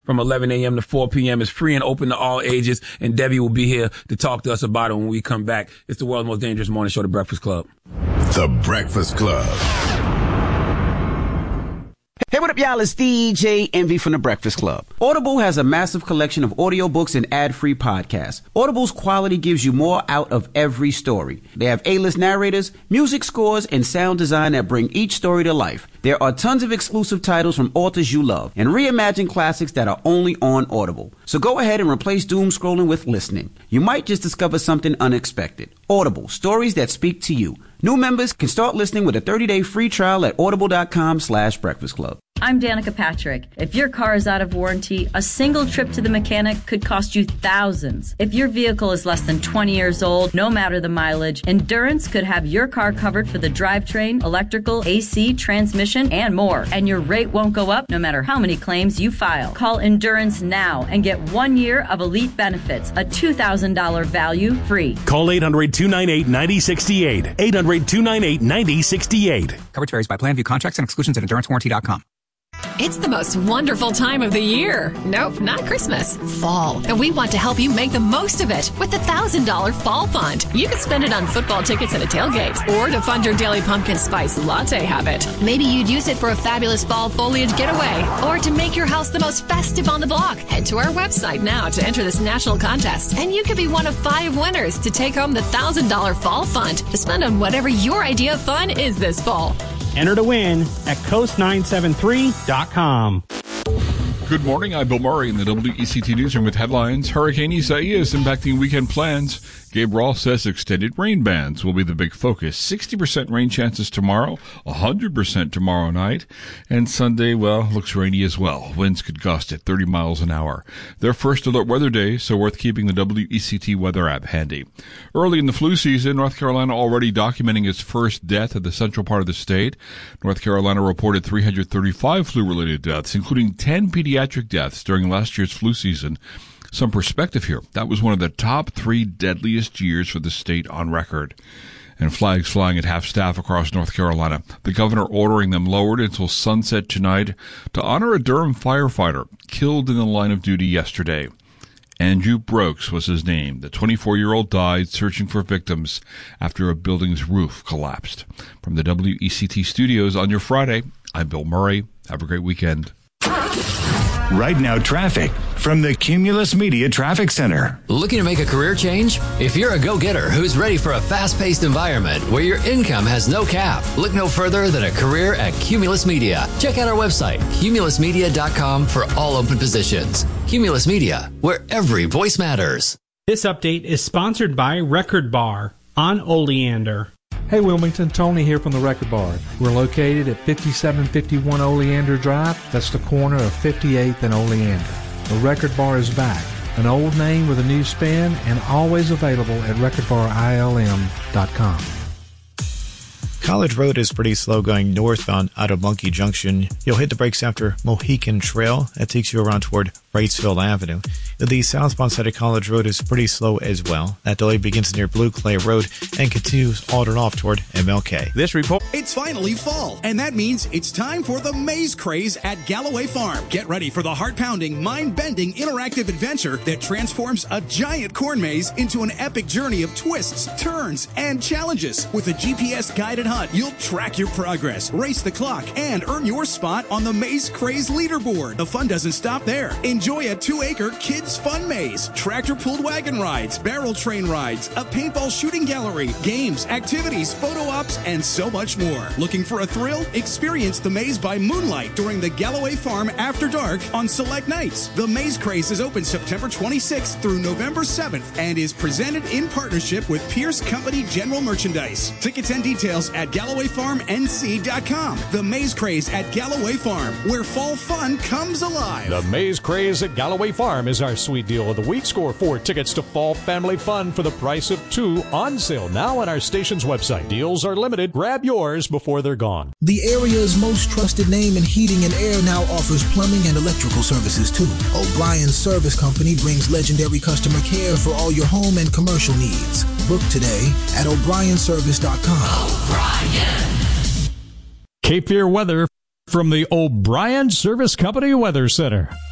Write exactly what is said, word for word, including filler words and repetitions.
from eleven a.m. to four p.m. It's free and open to all ages, and Debbie will be here to talk to us about it when we come back. It's the world's most dangerous morning show, The Breakfast Club. The Breakfast Club. Hey, what up, y'all? It's D J Envy from The Breakfast Club. Audible has a massive collection of audiobooks and ad-free podcasts. Audible's quality gives you more out of every story. They have A-list narrators, music scores, and sound design that bring each story to life. There are tons of exclusive titles from authors you love and reimagine classics that are only on Audible. So go ahead and replace doom scrolling with listening. You might just discover something unexpected. Audible, stories that speak to you. New members can start listening with a thirty-day free trial at audible.com slash breakfast club. I'm Danica Patrick. If your car is out of warranty, a single trip to the mechanic could cost you thousands. If your vehicle is less than twenty years old, no matter the mileage, Endurance could have your car covered for the drivetrain, electrical, A C, transmission, and more. And your rate won't go up no matter how many claims you file. Call Endurance now and get one year of elite benefits, a two thousand dollars value free. Call eight hundred, two nine eight, nine zero six eight. eight hundred, two nine eight, nine zero six eight. Coverage varies by plan. View contracts and exclusions at endurance warranty dot com. It's the most wonderful time of the year. Nope, not Christmas. Fall. And we want to help you make the most of it with the one thousand dollars Fall Fund. You can spend it on football tickets and a tailgate, or to fund your daily pumpkin spice latte habit. Maybe you'd use it for a fabulous fall foliage getaway, or to make your house the most festive on the block. Head to our website now to enter this national contest, and you could be one of five winners to take home the one thousand dollars Fall Fund to spend on whatever your idea of fun is this fall. Enter to win at coast nine seven three dot com. Good morning. I'm Bill Murray in the W E C T Newsroom with headlines. Hurricane Isaias impacting weekend plans. Gabe Ross says extended rain bans will be the big focus. sixty percent rain chances tomorrow, one hundred percent tomorrow night. And Sunday, well, looks rainy as well. Winds could gust at thirty miles an hour. Their first alert weather day, so worth keeping the W E C T weather app handy. Early in the flu season, North Carolina already documenting its first death in the central part of the state. North Carolina reported three hundred thirty-five flu-related deaths, including ten pediatric deaths during last year's flu season. Some perspective here. That was one of the top three deadliest years for the state on record. And flags flying at half staff across North Carolina. The governor ordering them lowered until sunset tonight to honor a Durham firefighter killed in the line of duty yesterday. Andrew Brooks was his name. The twenty-four-year-old died searching for victims after a building's roof collapsed. From the W E C T studios on your Friday, I'm Bill Murray. Have a great weekend. Right now, traffic from the Cumulus Media Traffic Center. Looking to make a career change? If you're a go-getter who's ready for a fast-paced environment where your income has no cap, look no further than a career at Cumulus Media. Check out our website, cumulus media dot com, for all open positions. Cumulus Media, where every voice matters. This update is sponsored by Record Bar on Oleander. Hey Wilmington, Tony here from the Record Bar. We're located at fifty-seven fifty-one Oleander Drive. That's the corner of fifty-eighth and Oleander. The Record Bar is back. An old name with a new spin, and always available at record bar I L M dot com. College Road is pretty slow going north on out of Monkey Junction. You'll hit the brakes after Mohican Trail. That takes you around toward Wrightsville Avenue. The southbound side of College Road is pretty slow as well. That delay begins near Blue Clay Road and continues on and off toward M L K. This report. It's finally fall, and that means it's time for the maze craze at Galloway Farm. Get ready for the heart-pounding, mind-bending, interactive adventure that transforms a giant corn maze into an epic journey of twists, turns, and challenges. With a G P S-guided hunt, you'll track your progress, race the clock, and earn your spot on the Maze Craze leaderboard. The fun doesn't stop there. Enjoy a two-acre kids' fun maze, tractor-pulled wagon rides, barrel train rides, a paintball shooting gallery, games, activities, photo ops, and so much more. Looking for a thrill? Experience the maze by moonlight during the Galloway Farm After Dark on select nights. The Maze Craze is open September twenty-sixth through November seventh and is presented in partnership with Pierce Company General Merchandise. Tickets and details at Galloway Farm N C dot com. The Maze Craze at Galloway Farm, where fall fun comes alive. The Maze Craze at Galloway Farm is our sweet deal of the week. Score four tickets to fall family fun for the price of two, on sale now on our station's website. Deals are limited. Grab yours before they're gone. The area's most trusted name in heating and air now offers plumbing and electrical services too. O'Brien's Service Company brings legendary customer care for all your home and commercial needs. Book today at o'brien service dot com. O'Brien. Cape Fear weather from the O'Brien Service Company Weather Center.